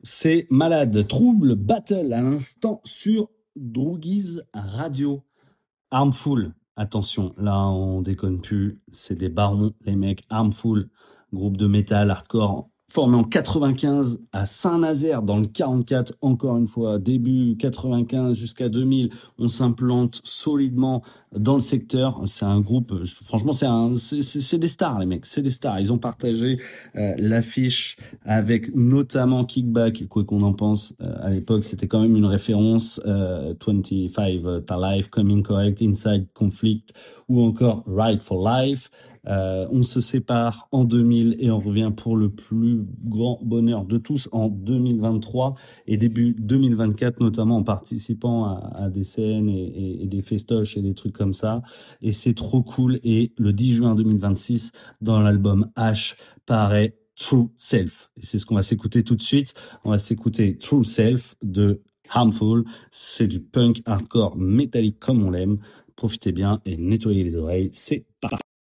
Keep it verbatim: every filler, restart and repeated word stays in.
C'est malade. Trouble Battle à l'instant sur Droogies Radio. Armful, attention, là on déconne plus, c'est des barons, les mecs. Armful, groupe de métal hardcore formé en quatre-vingt-quinze à Saint-Nazaire dans le quarante-quatre, encore une fois, début quatre-vingt-quinze jusqu'à deux mille, on s'implante solidement dans le secteur. C'est un groupe, euh, franchement, c'est un, c'est, c'est- c'est des stars, les mecs, c'est des stars. Ils ont partagé euh, l'affiche avec notamment Kickback, quoi qu'on en pense. Euh, à l'époque, c'était quand même une référence. Euh, vingt-cinq, euh, Ta Life, Coming Correct, Inside Conflict ou encore Right for Life. Euh, on se sépare en deux mille et on revient pour le plus grand bonheur de tous en deux mille vingt-trois et début deux mille vingt-quatre, notamment en participant à, à des scènes et, et- et des festoches et des trucs comme ça. Et c'est trop cool. Et le dix juin deux mille vingt-six, dans l'album H, paraît True Self. Et c'est ce qu'on va s'écouter tout de suite. On va s'écouter True Self de Harmful. C'est du punk hardcore métallique comme on l'aime. Profitez bien et nettoyez les oreilles. C'est parti.